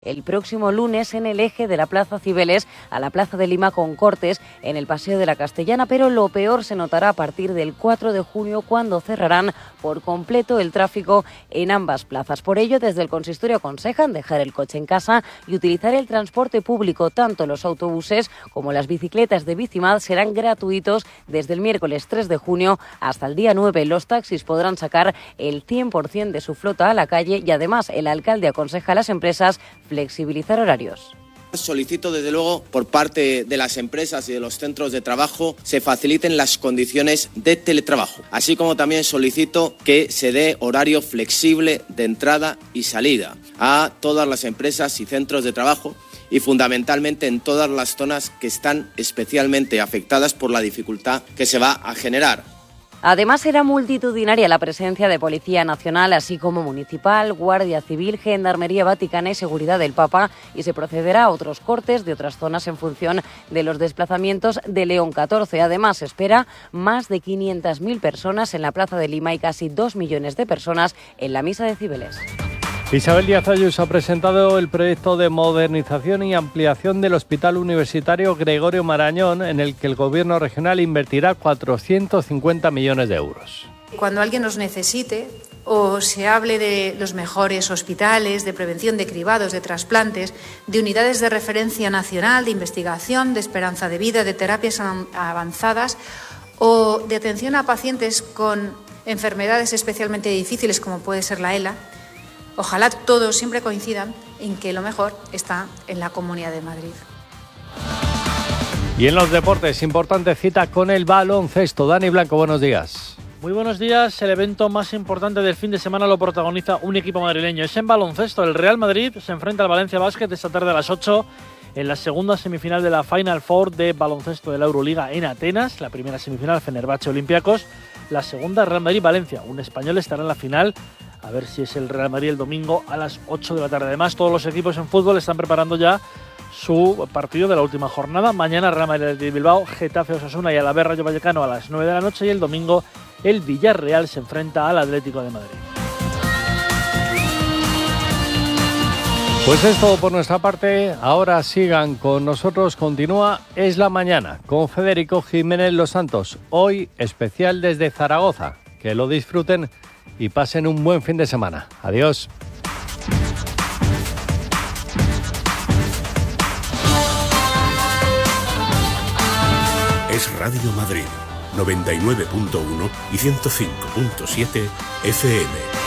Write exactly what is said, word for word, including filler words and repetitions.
el próximo lunes en el eje de la Plaza Cibeles a la Plaza de Lima, con cortes en el Paseo de la Castellana, pero lo peor se notará a partir del cuatro de junio, cuando cerrarán por completo el tráfico en ambas plazas. Por ello, desde el consistorio aconsejan dejar el coche en casa y utilizar el transporte público. Tanto los autobuses como las bicicletas de Bicimad serán gratuitos desde el miércoles tres de junio hasta el día nueve. Los taxis podrán sacar el cien por ciento de su flota a la calle y además el alcalde aconseja a las empresas flexibilizar horarios. Solicito, desde luego, por parte de las empresas y de los centros de trabajo, se faciliten las condiciones de teletrabajo, así como también solicito que se dé horario flexible de entrada y salida a todas las empresas y centros de trabajo, y fundamentalmente en todas las zonas que están especialmente afectadas por la dificultad que se va a generar. Además, será multitudinaria la presencia de Policía Nacional, así como Municipal, Guardia Civil, Gendarmería Vaticana y Seguridad del Papa, y se procederá a otros cortes de otras zonas en función de los desplazamientos de León catorce. Además, se espera más de quinientas mil personas en la Plaza de Lima y casi dos millones de personas en la Misa de Cibeles. Isabel Díaz Ayuso ha presentado el proyecto de modernización y ampliación del Hospital Universitario Gregorio Marañón, en el que el Gobierno regional invertirá cuatrocientos cincuenta millones de euros. Cuando alguien nos necesite o se hable de los mejores hospitales, de prevención de cribados, de trasplantes, de unidades de referencia nacional, de investigación, de esperanza de vida, de terapias avanzadas o de atención a pacientes con enfermedades especialmente difíciles como puede ser la ELA, ojalá todos siempre coincidan en que lo mejor está en la Comunidad de Madrid. Y en los deportes, importante cita con el baloncesto. Dani Blanco, buenos días. Muy buenos días. El evento más importante del fin de semana lo protagoniza un equipo madrileño. Es en baloncesto. El Real Madrid se enfrenta al Valencia Basket esta tarde a las ocho en la segunda semifinal de la Final Four de baloncesto de la Euroliga en Atenas. La primera semifinal, Fenerbahce Olympiacos. La segunda, Real Madrid-Valencia. Un español estará en la final. A ver si es el Real Madrid el domingo a las ocho de la tarde. Además, todos los equipos en fútbol están preparando ya su partido de la última jornada. Mañana Real Madrid de Bilbao, Getafe Osasuna y Alavés Rayo Vallecano a las nueve de la noche. Y el domingo el Villarreal se enfrenta al Atlético de Madrid. Pues es todo por nuestra parte. Ahora sigan con nosotros. Continúa Es la Mañana con Federico Jiménez Los Santos. Hoy especial desde Zaragoza. Que lo disfruten y pasen un buen fin de semana. Adiós. Es Radio Madrid, noventa y nueve punto uno y ciento cinco punto siete F M.